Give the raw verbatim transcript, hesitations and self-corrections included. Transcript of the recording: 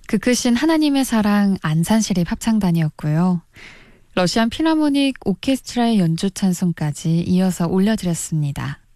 그 크신 하나님의 사랑 안산시립 합창단이었고요. 러시안 필하모닉 오케스트라의 연주 찬송까지 이어서 올려드렸습니다.